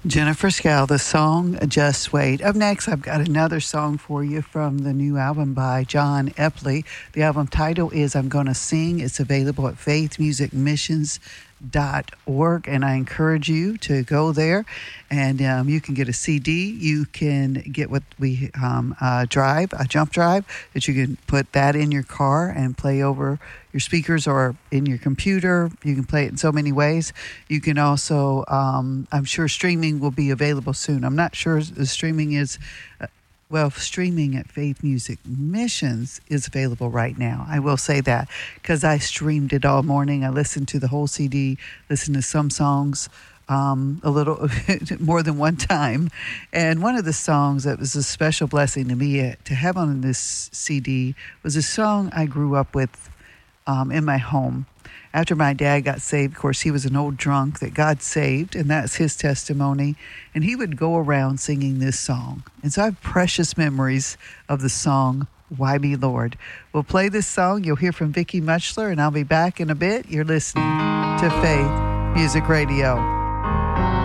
Jennifer Scal, the song Just Wait. Up next, I've got another song for you from the new album by John Epley. The album title is I'm Gonna Sing. It's available at faithmusicmissions.org, and I encourage you to go there, and you can get a CD. You can get what we drive, a jump drive, that you can put that in your car and play over your speakers or in your computer. You can play it in so many ways. You can also, I'm sure streaming will be available soon. I'm not sure the streaming is, streaming at Faith Music Missions is available right now. I will say that because I streamed it all morning. I listened to the whole CD, listened to some songs a little more than one time. And one of the songs that was a special blessing to me to have on this CD was a song I grew up with in my home. After my dad got saved, of course, he was an old drunk that God saved, and that's his testimony. And he would go around singing this song. And so I have precious memories of the song, Why Me Lord. We'll play this song. You'll hear from Vicki Muchler, and I'll be back in a bit. You're listening to Faith Music Radio.